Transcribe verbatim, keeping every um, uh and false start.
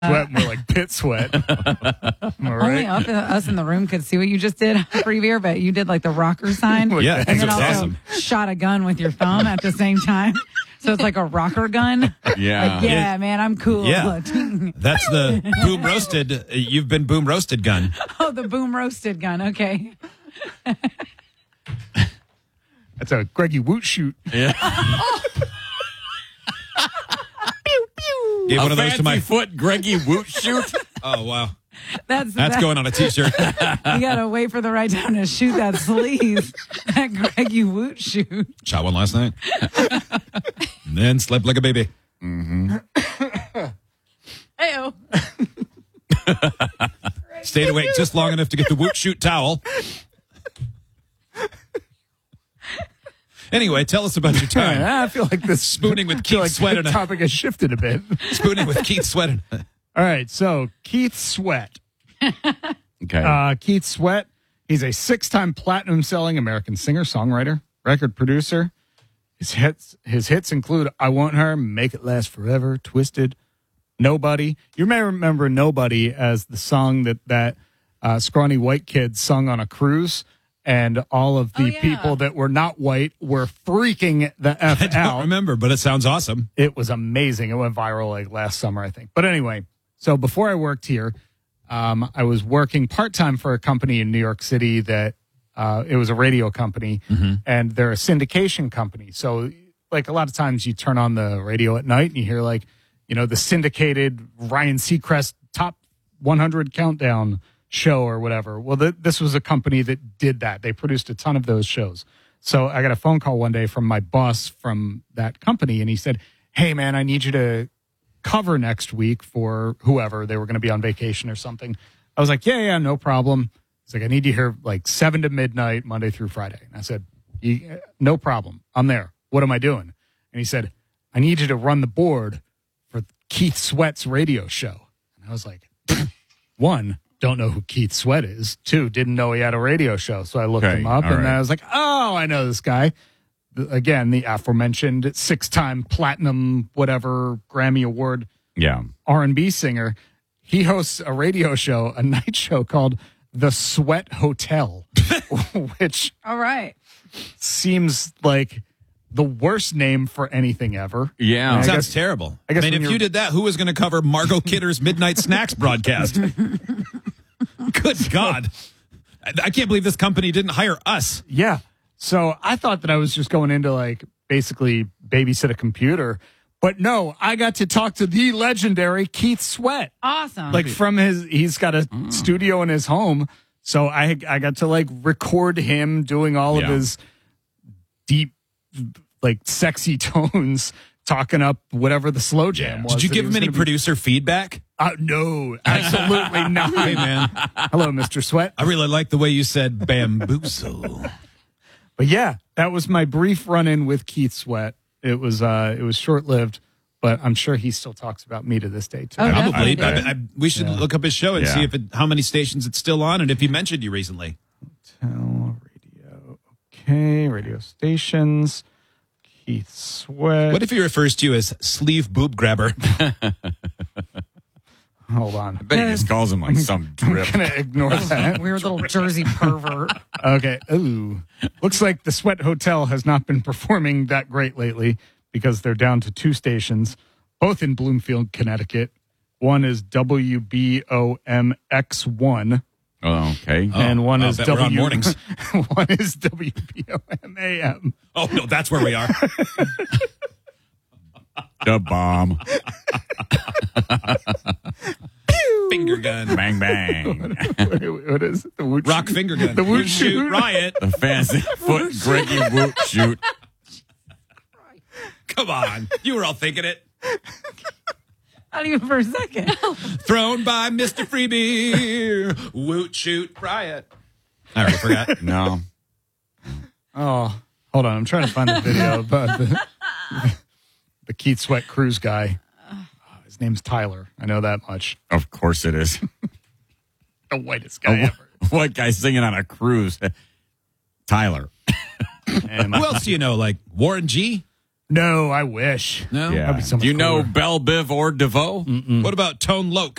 Sweat, more like pit sweat. Am I right? Only up, us in the room could see what you just did pre-beer, but you did like the rocker sign. Yeah, and that's then also awesome. shot a gun with your thumb at the same time. So it's like a rocker gun. Yeah. Like, yeah, man, I'm cool. Yeah. That's the boom roasted. uh, You've been boom roasted gun. Oh, the boom roasted gun. Okay. That's a Greggy Woot shoot. Yeah. Gave A one of those to my foot Greggy Woot shoot. Oh, wow. That's That's that, going on a t-shirt. You got to wait for the right time to shoot that sleeve. That Greggy Woot shoot. Shot one last night. And then slept like a baby. Hey-oh. Stayed awake just long enough to get the Woot shoot towel. Anyway, tell us about your time. I feel like this Spooning with I feel Keith like Sweat. the and a- topic has shifted a bit. Spooning with Keith Sweat. and a- All right, so Keith Sweat. Okay. Uh, Keith Sweat, he's a six-time platinum-selling American singer-songwriter, record producer. His hits, his hits include "I Want Her," "Make It Last Forever," "Twisted," "Nobody." You may remember "Nobody" as the song that that uh, scrawny white kid sung on a cruise, and all of the Oh, yeah. people that were not white were freaking the f I don't out. remember, but it sounds awesome. It was amazing. It went viral like last summer, I think. But anyway, so before I worked here, um, I was working part time for a company in New York City that uh, it was a radio company, and they're a syndication company. So, like a lot of times, you turn on the radio at night and you hear like, you know, the syndicated Ryan Seacrest top one hundred countdown show or whatever. Well, th- this was a company that did that. They produced a ton of those shows. So I got a phone call one day from my boss from that company, and he said, "Hey, man, I need you to cover next week for whoever. They were going to be on vacation or something." I was like, yeah, yeah, no problem. He's like, "I need you here like seven to midnight, Monday through Friday." And I said, "No problem. I'm there. What am I doing?" And he said, "I need you to run the board for Keith Sweat's radio show." And I was like, one, don't know who Keith Sweat is. Two, didn't know he had a radio show. So I looked Okay, him up, all and right. I was like, oh, I know this guy. The- Again, the aforementioned six-time platinum, whatever, Grammy Award Yeah. R and B singer. He hosts a radio show, a night show called The Sweat Hotel, which All right. seems like the worst name for anything ever. Yeah. I Sounds guess- terrible. I guess mean, when if you're- you did that, who was going to cover Margot Kidder's Midnight Snacks broadcast? Good God. I, I can't believe this company didn't hire us. Yeah. So I thought that I was just going into like basically babysit a computer. But no, I got to talk to the legendary Keith Sweat. Awesome. Like from his, he's got a studio in his home. So I I got to like record him doing all of Yeah. his deep, like sexy tones, talking up whatever the slow jam Yeah. was. Did you that give he him was any gonna be- producer feedback? Uh, no, absolutely not. Hey, man, Hello, Mister Sweat. I really like the way you said bamboozle. But yeah, that was my brief run-in with Keith Sweat. It was uh, it was short-lived, but I'm sure he still talks about me to this day too. Oh, Probably. definitely. I, I, we should look up his show and Yeah. see if it, how many stations it's still on and if he mentioned you recently. Tell radio, okay, radio stations. Keith Sweat. What if he refers to you as sleeve boob grabber? Hold on. I bet he just calls him like some drip. I'm gonna ignore that. Weird little Jersey pervert. Okay. Ooh. Looks like the Sweat Hotel has not been performing that great lately because they're down to two stations, both in Bloomfield, Connecticut. One is W B O M X one, Oh, okay. and one I'll is bet we're on W. mornings. One is W B O M A M. Oh, no, that's where we are. The bomb. Finger gun. Bang, bang. What is it? The Woot Rock Shoot? finger gun. The Woot Shoot Shoot. riot. The fancy foot Greggy Woot shoot. Come on. You were all thinking it. Not even for a second. Thrown by Mister Freebie. Woot shoot riot. I already forgot. No. Oh, hold on. I'm trying to find the video about the, the Keith Sweat cruise guy. Oh, his name's Tyler. I know that much. Of course it is. The whitest guy ever. What guy singing on a cruise? Tyler. And Who else do you know? Like Warren G? no, I wish. No? Yeah. That'd be so much Do you know cooler. Belle Biv or DeVoe? What about Tone Loc?